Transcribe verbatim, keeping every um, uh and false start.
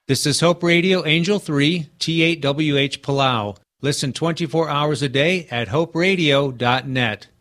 This is Hope Radio Angel three, T eight W H Palau. Listen twenty-four hours a day at hope radio dot net.